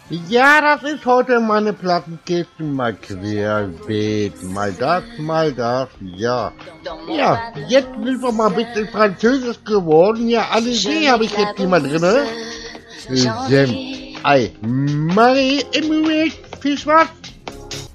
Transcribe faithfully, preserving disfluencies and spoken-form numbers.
Ja, das ist heute meine Plattenkiste, mal querbeet, mal das, mal das, ja. Ja, jetzt sind wir mal ein bisschen französisch geworden, ja, Allez habe ich jetzt hier mal drinne. Senf, Ei, Marie, Emmerich, viel Spaß.